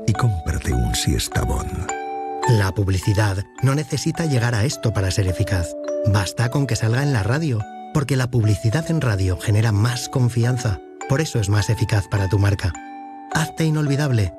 y cómprate un Siestabón. La publicidad no necesita llegar a esto para ser eficaz. Basta con que salga en la radio, porque la publicidad en radio genera más confianza. Por eso es más eficaz para tu marca. Hazte inolvidable